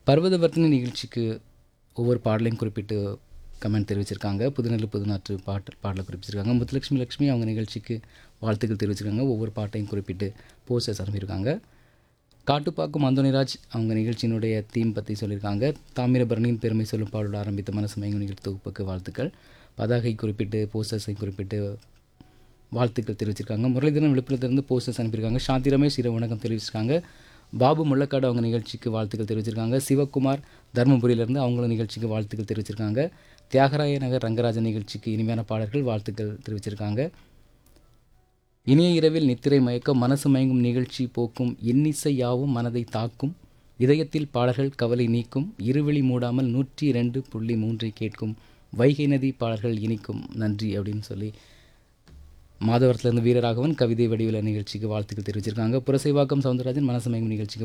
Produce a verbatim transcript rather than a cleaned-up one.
பர்வதவர்த்தினி நிகழ்ச்சிக்கு ஒவ்வொரு பாடலையும் குறிப்பிட்டு கமெண்ட் தெரிவிச்சிருக்காங்க. புதுநெல்லு புதுநாற்று பாட்டு பாடலை குறிப்பிட்டிருக்காங்க. முத்துலட்சுமி லட்சுமி அவங்க நிகழ்ச்சிக்கு வாழ்த்துக்கள் தெரிவிச்சிருக்காங்க. ஒவ்வொரு பாட்டையும் குறிப்பிட்டு போஸ்டர்ஸ் அனுப்பியிருக்காங்க. காட்டுப்பாக்கம் அந்தோனிராஜ் அவங்க நிகழ்ச்சியினுடைய தீம் பற்றி சொல்லியிருக்காங்க. தாமிரபரணியின் பெருமை சொல்லும் பாடோடு ஆரம்பித்த மனசு மயங்கும் நிகழ்ச்சி தொகுப்புக்கு வாழ்த்துக்கள். பதாகை குறிப்பிட்டு போஸ்டர்ஸை குறிப்பிட்டு வாழ்த்துக்கள் தெரிவிச்சிருக்காங்க. முரளிதரன் விழுப்புரத்திலிருந்து போஸ்டர்ஸ் அனுப்பியிருக்காங்க. சாந்தி ரமேஷ் இரவு வணக்கம் தெரிவிச்சிருக்காங்க. பாபு முள்ளக்காடு அவங்க நிகழ்ச்சிக்கு வாழ்த்துக்கள் தெரிவிச்சிருக்காங்க. சிவகுமார் தருமபுரியிலேருந்து அவங்களும் நிகழ்ச்சிக்கு வாழ்த்துக்கள் தெரிவிச்சிருக்காங்க. தியாகராய நகர் ரங்கராஜன் நிகழ்ச்சிக்கு இனிமையான பாடல்கள் வாழ்த்துக்கள் தெரிவிச்சிருக்காங்க. இனிய இரவில் நித்திரை மயக்கம் மனசு மயங்கும் நிகழ்ச்சி போக்கும் இன்னிசை யாவும் மனதை தாக்கும் இதயத்தில் பாடல்கள் கவலை நீக்கும் இருவெளி மூடாமல் நூற்றி இரண்டு புள்ளி மூன்றை கேட்கும் வைகை நதி பாடல்கள் இனிக்கும் நன்றி அப்படின்னு சொல்லி மாதவரத்திலிருந்து வீரராகவன் கவிதை வடிவில நிகழ்ச்சிக்கு வாழ்த்துக்கள் தெரிவிச்சிருக்காங்க. புரசைவாக்கம் சவுந்தரராஜன் மனசு மயங்கும் நிகழ்ச்சிக்கு